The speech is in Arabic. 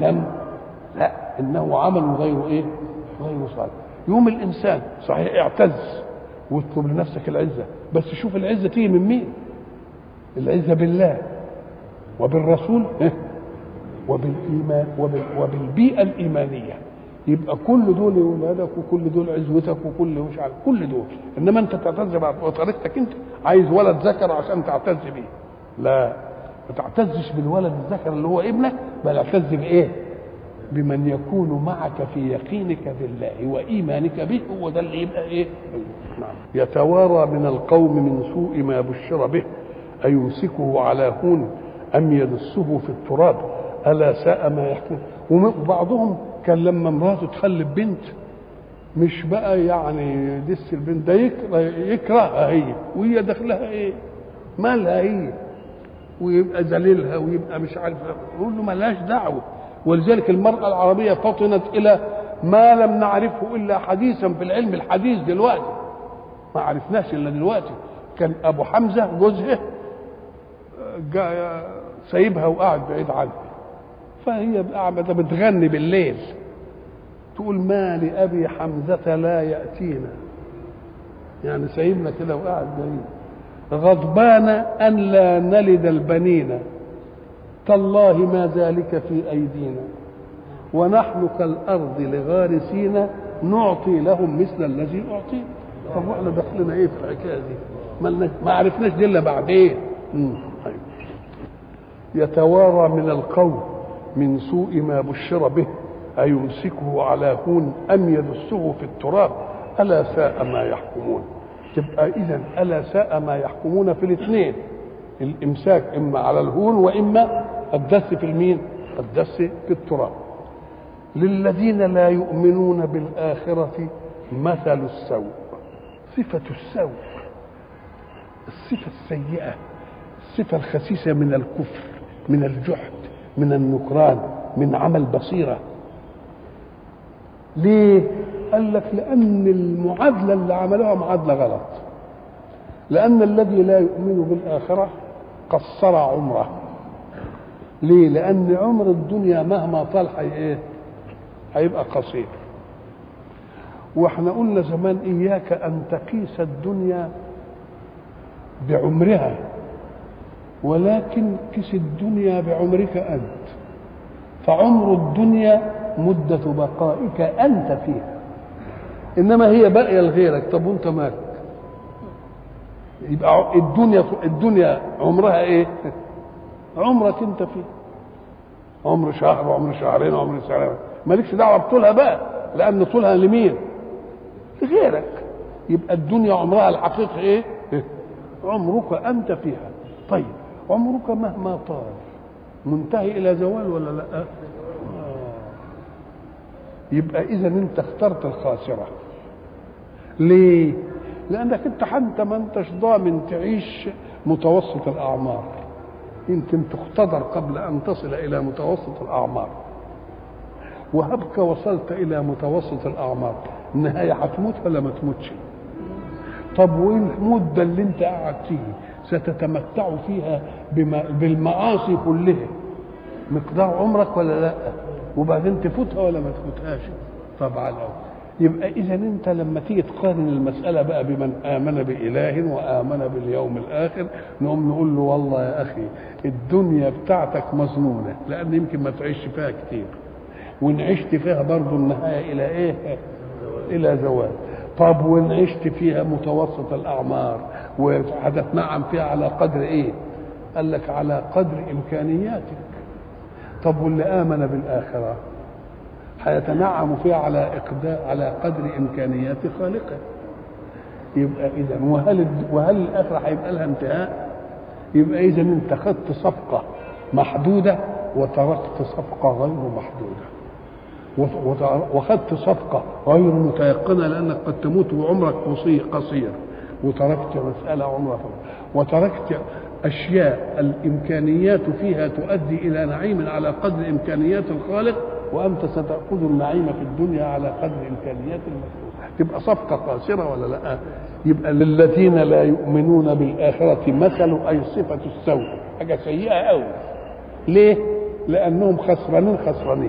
ذنب، لا، انه عمل غير ايه؟ غير صالح. يوم الانسان صحيح اعتز واطلب لنفسك العزه، بس شوف العزه تيجي من مين؟ العزه بالله وبالرسول وبالايمان وبالبيئه الايمانيه. يبقى كل دول اولادك وكل دول عزوتك وكل مش عارف كل دول، انما انت تعتز بطريقتك، انت عايز ولد ذكر عشان تعتز بيه، لا، ما تعتزش بالولد الذكر اللي هو ابنك، بل اعتز بايه؟ بمن يكون معك في يقينك بالله وايمانك به، هو ده اللي يبقى ايه؟ نعم. يتوارى من القوم من سوء ما بشر به ايمسكه على هون ام يدسه في التراب الا ساء ما يحكم. وبعضهم كان لما امراته تخلف بنت مش بقى يعني دس البنت ده يكرهها هي، وهي داخلها ايه؟ مالها هي؟ ويبقى ذليلها ويبقى مش عارف، يقول له مالهاش دعوه. ولذلك المرأة العربية فطنت إلى ما لم نعرفه إلا حديثا في العلم الحديث دلوقتي، ما عرفناش إلا دلوقتي. كان أبو حمزة جوزها سايبها وقاعد بعيد عنها، فهي قاعدة بتغني بالليل تقول ما لأبي حمزة لا يأتينا، يعني سايبنا كده وقاعد بعيد، غضبان أن لا نلد البنين تالله ما ذلك في أيدينا ونحن كالأرض لغارسين نعطي لهم مثل الذي أعطينا. طب احنا دخلنا ايه في الحكايه دي؟ ما عرفناش دي الا بعدين. يتوارى من القوم من سوء ما بشر به أيمسكه على هون أم يدسه في التراب ألا ساء ما يحكمون. تبقى إذن ألا ساء ما يحكمون في الاثنين، الإمساك إما على الهون وإما الدس في المين؟ الدس في التراب. للذين لا يؤمنون بالآخرة مثل السوء، صفة السوء، الصفة السيئة، الصفة الخسيسة من الكفر، من الجحد، من النكران، من عمل بصيرة. ليه؟ قال لك لأن المعادلة اللي عملوها معادلة غلط، لأن الذي لا يؤمن بالآخرة قصر عمره. ليه؟ لأن عمر الدنيا مهما طال هيبقى قصير. واحنا قلنا زمان إياك أن تقيس الدنيا بعمرها، ولكن قس الدنيا بعمرك أنت، فعمر الدنيا مدة بقائك أنت فيها، إنما هي باقية لغيرك. طب وأنت مالك؟ يبقى الدنيا عمرها إيه؟ عمرك أنت فيه، عمر شهر وعمر شهرين وعمر سنة، مالكش دعوة بطولها بقى، لأن طولها لمين؟ لغيرك. يبقى الدنيا عمرها الحقيقي إيه؟ عمرك أنت فيها. طيب عمرك مهما طال منتهي إلى زوال ولا لا؟ يبقى إذا أنت اخترت الخاسرة. ليه؟ لأنك أنت ما أنتش ضامن تعيش متوسط الأعمار، يمكن تختبر قبل أن تصل إلى متوسط الأعمار، وهبك وصلت إلى متوسط الأعمار النهاية هتموت ولا ما تموتش؟ طب وين المدة اللي أنت قاعد فيه ستتمتع فيها بالمعاصي كلها مقدار عمرك ولا لا؟ وبعدين تفوتها ولا ما تفوتهاش؟ طبعا. يبقى إذا أنت لما تيجي تقارن المسألة بقى بمن آمن بإله وآمن باليوم الآخر، نقوم نقول له والله يا أخي الدنيا بتاعتك مظنونة، لأن يمكن ما تعيش فيها كتير، وإن عشت فيها برضه النهاية إلى إيه؟ إلى زوال. طب وإن عشت فيها متوسط الأعمار وهتتنعم فيها على قدر إيه؟ قال لك على قدر إمكانياتك. طب واللي آمن بالآخرة هيتنعم فيها على قدر إمكانيات خالقه. يبقى إذا وهل الآخرة هيبقى لها انتهاء؟ يبقى إذا أنت خدت صفقة محدودة وتركت صفقة غير محدودة، وخدت صفقة غير متيقنة لأنك قد تموت وعمرك قصير، وتركت مسألة عمرك، وتركت أشياء الإمكانيات فيها تؤدي إلى نعيم على قدر إمكانيات الخالق، وأنت ستأخذ النعيم في الدنيا على قدر إمكانيات المخلوق. تبقى صفقة قاصرة ولا لا؟ يبقى للذين لا يؤمنون بالآخرة مثل، أي صفة السوء، حاجة سيئة أوي. ليه؟ لأنهم خسرانين.